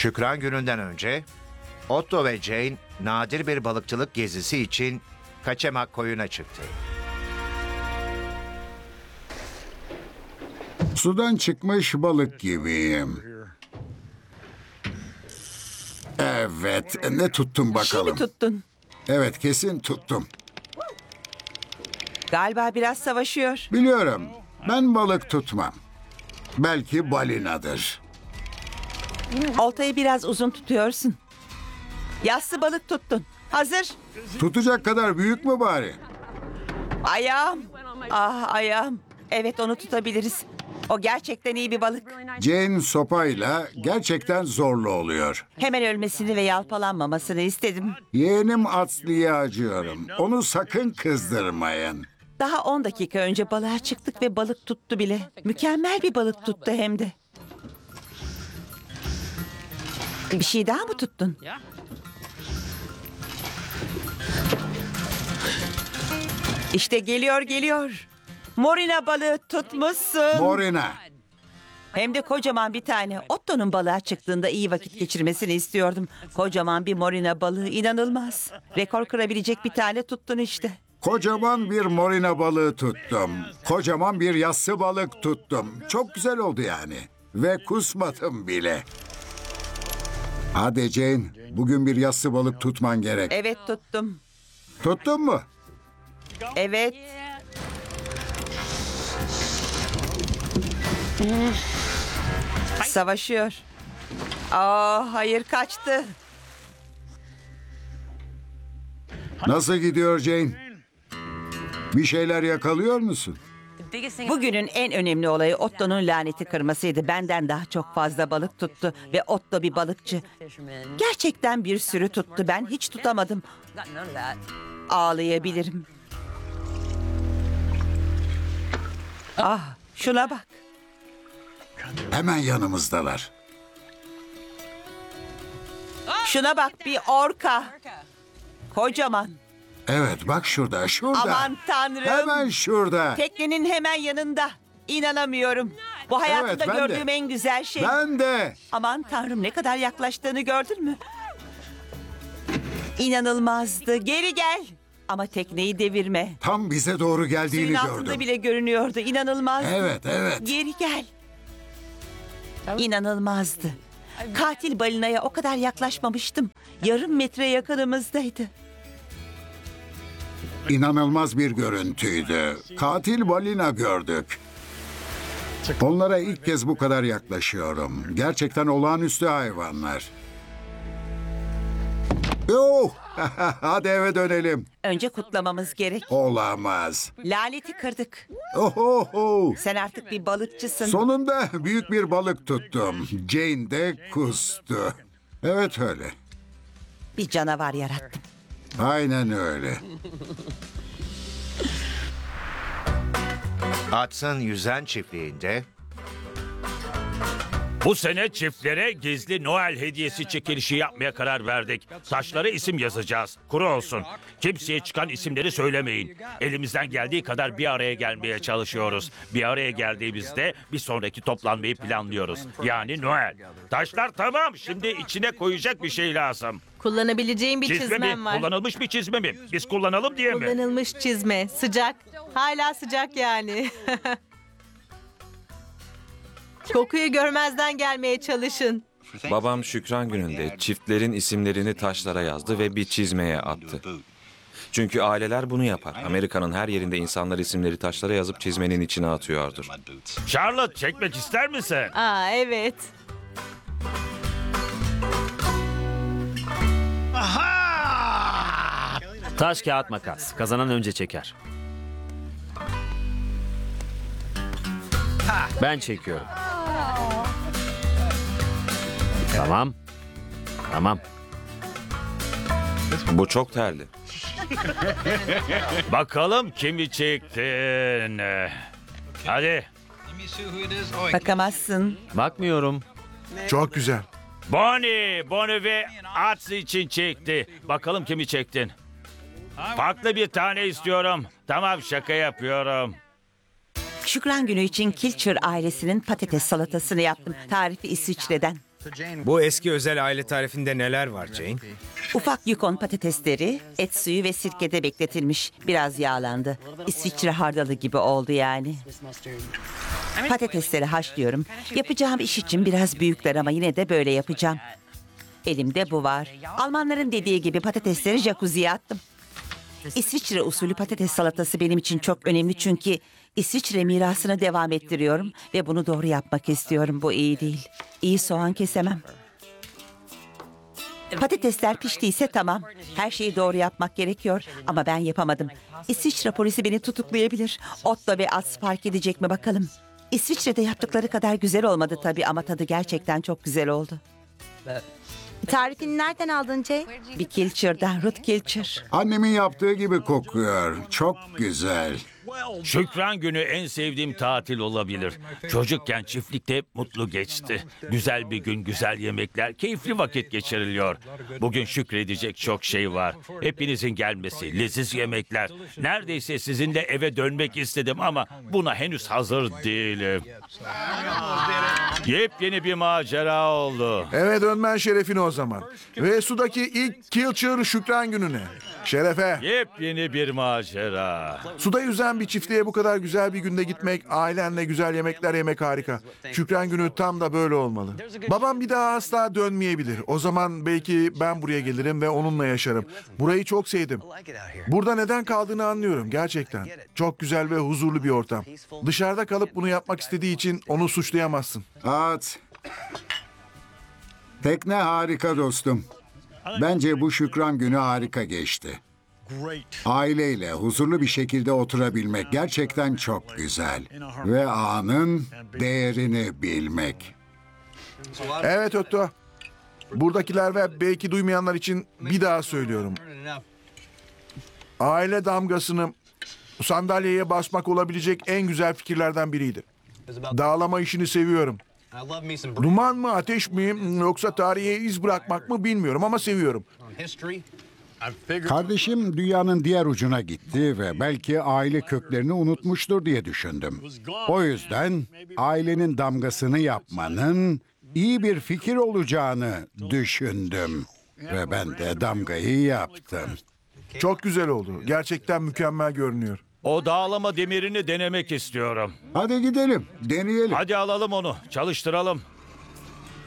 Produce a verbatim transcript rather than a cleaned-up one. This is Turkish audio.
Şükran gününden önce Otto ve Jane nadir bir balıkçılık gezisi için Kaçamak Koyu'na çıktı. Sudan çıkmış balık gibiyim. Evet, ne tuttum Bir şey mi bakalım? tuttun? Evet, kesin tuttum. Galiba biraz savaşıyor. Biliyorum, ben balık tutmam. Belki balinadır. Oltayı biraz uzun tutuyorsun. Yassı balık tuttun. Hazır. Tutacak kadar büyük mü bari? Ayağım. Ah ayağım. Evet onu tutabiliriz. O gerçekten iyi bir balık. Jane sopayla gerçekten zorlu oluyor. Hemen ölmesini ve yalpalanmamasını istedim. Yeğenim Aslı'ya acıyorum. Onu sakın kızdırmayın. Daha on dakika önce balığa çıktık ve balık tuttu bile. Mükemmel bir balık tuttu hem de. Bir şey daha mı tuttun? İşte geliyor geliyor. Morina balığı tutmuşsun. Morina. Hem de kocaman bir tane. Otto'nun balığa çıktığında iyi vakit geçirmesini istiyordum. Kocaman bir morina balığı inanılmaz. Rekor kırabilecek bir tane tuttun işte. Kocaman bir morina balığı tuttum. Kocaman bir yassı balık tuttum. Çok güzel oldu yani. Ve kusmadım bile. Hadi Jane, bugün bir yassı balık tutman gerek. Evet tuttum. Tuttun mu? Evet. Savaşıyor. Aa, hayır kaçtı. Nasıl gidiyor Jane? Bir şeyler yakalıyor musun? Bugünün en önemli olayı Otto'nun laneti kırmasıydı. Benden daha çok fazla balık tuttu ve Otto bir balıkçı. Gerçekten bir sürü tuttu. Ben hiç tutamadım. Ağlayabilirim. Ah, şuna bak. Hemen yanımızdalar. Şuna bak bir orka. Kocaman. Evet, bak şurada, şurada. Aman tanrım. Hemen şurada. Teknenin hemen yanında. İnanamıyorum. Bu hayatımda Evet, ben de. gördüğüm en güzel şey. Ben de. Aman tanrım ne kadar yaklaştığını gördün mü? İnanılmazdı. Geri gel. Ama tekneyi devirme. Tam bize doğru geldiğini Suyun altında gördüm. bile görünüyordu. İnanılmazdı. Evet, evet. Geri gel. İnanılmazdı. Katil balinaya o kadar yaklaşmamıştım. Yarım metre yakınımızdaydı. İnanılmaz bir görüntüydü. Katil balina gördük. Onlara ilk kez bu kadar yaklaşıyorum. Gerçekten olağanüstü hayvanlar. Yuh! Hadi eve dönelim. Önce kutlamamız gerek. Olamaz. Laneti kırdık. Ohoho! Sen artık bir balıkçısın. Sonunda büyük bir balık tuttum. Jane de kustu. Evet öyle. Bir canavar yarattım. Aynen öyle. Hudson Yüzen Çiftliği'nde Bu sene çiftlere gizli Noel hediyesi çekilişi yapmaya karar verdik. Taşlara isim yazacağız. Kuru olsun. Kimseye çıkan isimleri söylemeyin. Elimizden geldiği kadar bir araya gelmeye çalışıyoruz. Bir araya geldiğimizde bir sonraki toplanmayı planlıyoruz. Yani Noel. Taşlar tamam. Şimdi içine koyacak bir şey lazım. Kullanabileceğim bir Çizme çizmem mi? var. Kullanılmış bir çizme mi? Biz kullanalım diye mi? Kullanılmış çizme. Sıcak. Hala sıcak yani. Kokuyu görmezden gelmeye çalışın. Babam Şükran gününde çiftlerin isimlerini taşlara yazdı ve bir çizmeye attı. Çünkü aileler bunu yapar. Amerika'nın her yerinde insanlar isimleri taşlara yazıp çizmenin içine atıyordur. Charlotte çekmek ister misin? Aa evet. Taş, kağıt, makas. Kazanan önce çeker. Ben çekiyorum. Tamam. Tamam. Bu çok terli. Bakalım kimi çektin. Hadi. Bakamazsın. Bakmıyorum. Çok güzel. Bonnie, Bonnie ve Atsi için çekti. Bakalım kimi çektin. Farklı bir tane istiyorum. Tamam şaka yapıyorum. Şükran günü için Kilcher ailesinin patates salatasını yaptım. Tarifi İsviçre'den. Bu eski özel aile tarifinde neler var Jane? Ufak yukon patatesleri, et suyu ve sirkede bekletilmiş. Biraz yağlandı. İsviçre hardalı gibi oldu yani. Patatesleri haşlıyorum. Yapacağım iş için biraz büyükler ama yine de böyle yapacağım. Elimde bu var. Almanların dediği gibi patatesleri jacuzziye attım. İsviçre usulü patates salatası benim için çok önemli çünkü İsviçre mirasını devam ettiriyorum ve bunu doğru yapmak istiyorum. Bu iyi değil. İyi soğan kesemem. Patatesler piştiyse tamam. Her şeyi doğru yapmak gerekiyor ama ben yapamadım. İsviçre polisi beni tutuklayabilir. Otto ve Ats fark edecek mi bakalım. İsviçre'de yaptıkları kadar güzel olmadı tabii ama tadı gerçekten çok güzel oldu. Tarifini nereden aldın Jane? Bir Kilcher'dan, Ruth Kilcher. Annemin yaptığı gibi kokuyor. Çok güzel. Şükran günü en sevdiğim tatil olabilir. Çocukken çiftlikte hep mutlu geçti. Güzel bir gün, güzel yemekler, keyifli vakit geçiriliyor. Bugün şükredecek çok şey var. Hepinizin gelmesi, leziz yemekler. Neredeyse sizinle eve dönmek istedim ama buna henüz hazır değilim. Yepyeni bir macera oldu. Eve dönmen şerefine o zaman. Ve sudaki ilk Kilcher Şükran gününe. Şerefe. Yepyeni bir macera. Suda yüzen bir çiftliğe bu kadar güzel bir günde gitmek, ailenle güzel yemekler yemek harika. Şükran günü tam da böyle olmalı. Babam bir daha asla dönmeyebilir. O zaman belki ben buraya gelirim ve onunla yaşarım. Burayı çok sevdim. Burada neden kaldığını anlıyorum gerçekten. Çok güzel ve huzurlu bir ortam. Dışarıda kalıp bunu yapmak istediği için onu suçlayamazsın. At. Tekne harika dostum. Bence bu Şükran günü harika geçti. Aileyle huzurlu bir şekilde oturabilmek gerçekten çok güzel. Ve anın değerini bilmek. Evet Otto. Buradakiler ve belki duymayanlar için bir daha söylüyorum. Aile damgasını sandalyeye basmak olabilecek en güzel fikirlerden biriydi. Dağlama işini seviyorum. Duman mı, ateş mi yoksa tarihe iz bırakmak mı bilmiyorum ama seviyorum. Kardeşim dünyanın diğer ucuna gitti ve belki aile köklerini unutmuştur diye düşündüm. O yüzden ailenin damgasını yapmanın iyi bir fikir olacağını düşündüm. Ve ben de damgayı yaptım. Çok güzel oldu. Gerçekten mükemmel görünüyor. O dağlama demirini denemek istiyorum. Hadi gidelim, deneyelim. Hadi alalım onu, çalıştıralım.